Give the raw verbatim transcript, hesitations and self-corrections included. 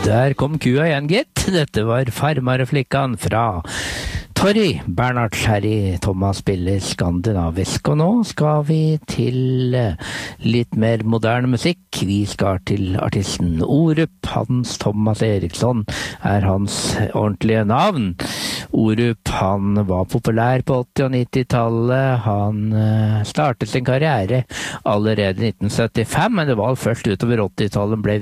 Der kom kua igjen, gitt. Dette var Farmareflikkan fra Torry Bernhard Sherry. Thomas spiller skandinavisk, og nå skal vi til litt mer moderne musikk. Vi skal til artisten Orup. Hans Thomas Eriksson er hans ordentlige navn. Orup, han var populær på åtti- og nittitallet. Han startet sin karriere allerede i nitten syttifem, men det var først utover åttitallet ble